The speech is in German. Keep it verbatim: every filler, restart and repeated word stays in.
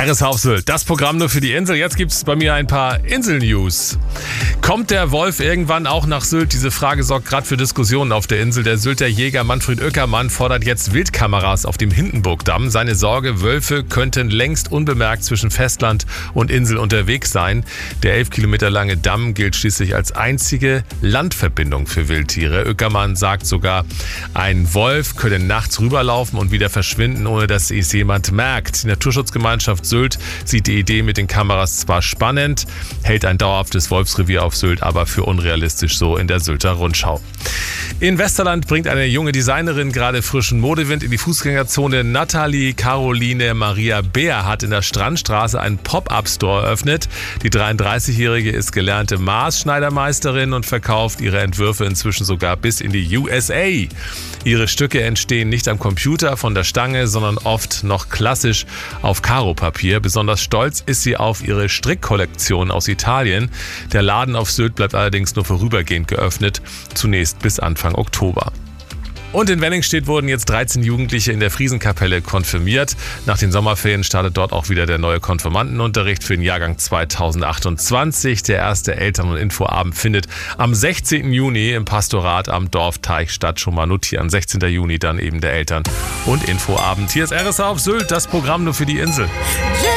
R S H auf Sylt, das Programm nur für die Insel. Jetzt gibt es bei mir ein paar Insel-News. Kommt der Wolf irgendwann auch nach Sylt? Diese Frage sorgt gerade für Diskussionen auf der Insel. Der Sylter Jäger Manfred Oeckermann fordert jetzt Wildkameras auf dem Hindenburgdamm. Seine Sorge, Wölfe könnten längst unbemerkt zwischen Festland und Insel unterwegs sein. Der elf Kilometer lange Damm gilt schließlich als einzige Landverbindung für Wildtiere. Oeckermann sagt sogar, ein Wolf könne nachts rüberlaufen und wieder verschwinden, ohne dass es jemand merkt. Die Naturschutzgemeinschaft Sylt sieht die Idee mit den Kameras zwar spannend, hält ein dauerhaftes Wolfsrevier auf Sylt aber für unrealistisch, so in der Sylter Rundschau. In Westerland bringt eine junge Designerin gerade frischen Modewind in die Fußgängerzone. Nathalie Caroline Maria Beer hat in der Strandstraße einen Pop-Up-Store eröffnet. Die dreiunddreißigjährige ist gelernte Maßschneidermeisterin und verkauft ihre Entwürfe inzwischen sogar bis in die U S A. Ihre Stücke entstehen nicht am Computer von der Stange, sondern oft noch klassisch auf Karopapier. Besonders stolz ist sie auf ihre Strickkollektion aus Italien. Der Laden auf Sylt bleibt allerdings nur vorübergehend geöffnet, zunächst bis Anfang Oktober. Und in Wenningstedt wurden jetzt dreizehn Jugendliche in der Friesenkapelle konfirmiert. Nach den Sommerferien startet dort auch wieder der neue Konfirmandenunterricht für den Jahrgang zweitausendachtundzwanzig. Der erste Eltern- und Infoabend findet am sechzehnten Juni im Pastorat am Dorfteich statt. Schon mal notieren. sechzehnten Juni dann eben der Eltern- und Infoabend. Hier ist R S H auf Sylt, das Programm nur für die Insel.